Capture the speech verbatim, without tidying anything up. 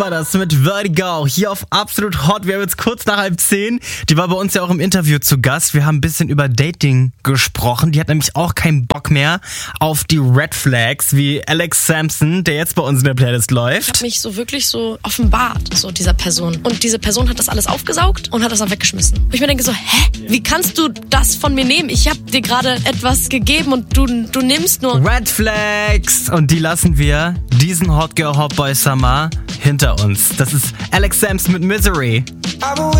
war das mit Vertigo hier auf Absolut Hot. Wir haben jetzt kurz nach halb zehn. Die war bei uns ja auch im Interview zu Gast. Wir haben ein bisschen über Dating gesprochen. Die hat nämlich auch keinen Bock mehr auf die Red Flags wie Alex Sampson, der jetzt bei uns in der Playlist läuft. Ich habe mich so wirklich so offenbart, so dieser Person. Und diese Person hat das alles aufgesaugt und hat das dann weggeschmissen. Und ich mir denke so, hä? Wie kannst du das von mir nehmen? Ich habe dir gerade etwas gegeben und du, du nimmst nur... Red Flags! Und die lassen wir, diesen Hot Girl Hot Boy Summer, hinter uns. Das ist Alex Sampson mit Misery.